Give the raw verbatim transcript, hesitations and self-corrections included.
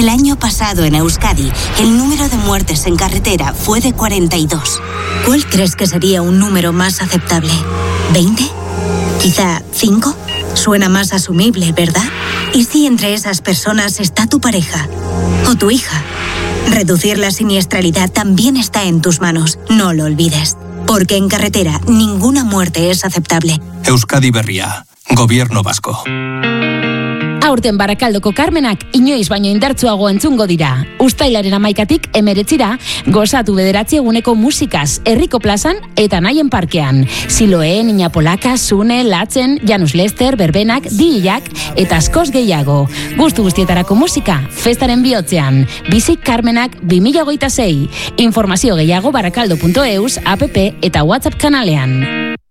El año pasado en Euskadi, el número de muertes en carretera fue de cuarenta y dos. ¿Cuál crees que sería un número más aceptable? ¿veinte? ¿Quizá cinco? Suena más asumible, ¿verdad? ¿Y si entre esas personas está tu pareja o tu hija? Reducir la siniestralidad también está en tus manos, no lo olvides. Porque en carretera ninguna muerte es aceptable. Euskadi Berria, Gobierno Vasco. Aurten Barakaldoko Karmenak inoiz baino indartsuago entzungo dira. Uztailaren hamaikatik emeretzira, gozatu bederatzi eguneko musikaz, herriko plazan eta Naien parkean. Siloe, Niña Polaka, Sune, Latzen, Janus Lester, Berbenak, D J-ak eta askoz gehiago. Gustu guztietarako musika, festaren bihotzean. Bizik Karmenak bi mila hogeita sei. Informazio gehiago barakaldo punto eus, app eta WhatsApp kanalean.